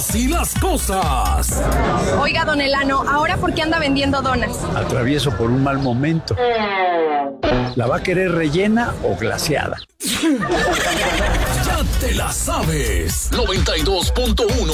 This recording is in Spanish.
Así las cosas. Oiga, don Elano, ¿ahora por qué anda vendiendo donas? Atravieso por un mal momento. ¿La va a querer rellena o glaseada? Ya te la sabes. 92.1